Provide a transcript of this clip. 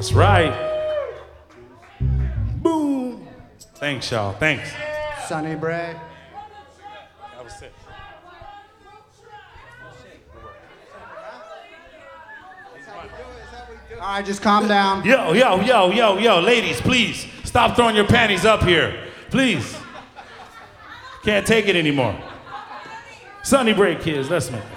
That's right. Boom. Thanks, y'all. Thanks. Sonny Bray. That was it. All right, just calm down. Yo, ladies, please stop throwing your panties up here. Please. Can't take it anymore. Sonny Bray, kids, let's make it.